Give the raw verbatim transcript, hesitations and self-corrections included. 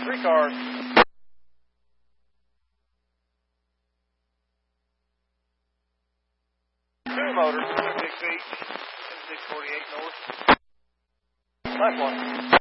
Three cars. Two motors, two Big Beach, six forty-eight north. Left one.